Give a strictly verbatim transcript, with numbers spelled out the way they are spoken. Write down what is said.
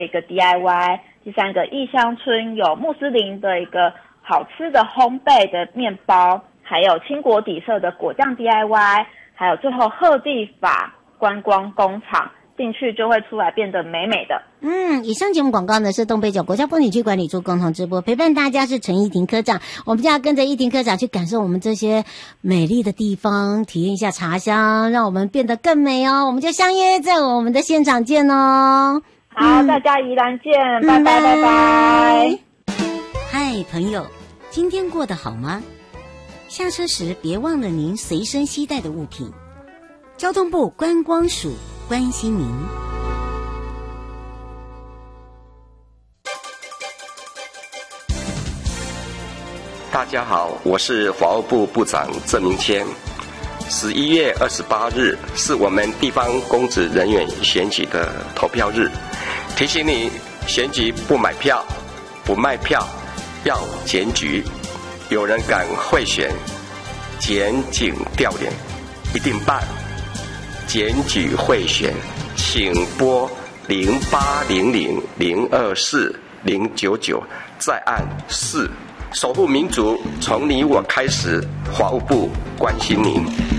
一个 D I Y， 第三个义乡村有穆斯林的一个好吃的烘焙的面包，还有轻果底色的果酱 D I Y， 还有最后鹤地法观光工厂，进去就会出来变得美美的。 嗯，以上节目广告呢是东北角国家风景区管理处共同直播，陪伴大家是陈依婷科长，我们就要跟着依婷科长去感受我们这些美丽的地方，体验一下茶香，让我们变得更美哦。我们就相约在我们的现场见哦。 好，嗯、大家宜兰见，嗯、拜拜拜拜。 嗨，朋友，今天过得好吗？下车时别忘了您随身携带的物品。交通部观光署关心您。 大家好，我是法务部部长郑明谦。十一月二十八日是我们地方公职人员选举的投票日，提醒你选举不买票、不卖票，要检举。有人敢贿选、检警调研，一定办。检举贿选，请拨零八零零零二四零九九，再按四。守护民族，从你我开始。法务部关心您。